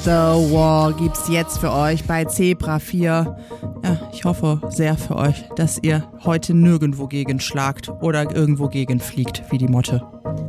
the Wall gibt's jetzt für euch bei Zebra 4. Ja, ich hoffe sehr für euch, dass ihr heute nirgendwo gegenschlagt oder irgendwo gegenfliegt wie die Motte.